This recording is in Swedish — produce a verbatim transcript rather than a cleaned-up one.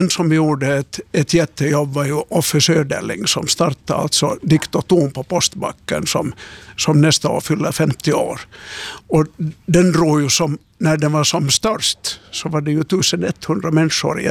Den som gjorde ett, ett jättejobb var ju Offe Söderling som startade alltså Diktoton på Postbacken som, som nästa år fyller femtio år. Och den drog ju som, när den var som störst så var det ju elva hundra människor i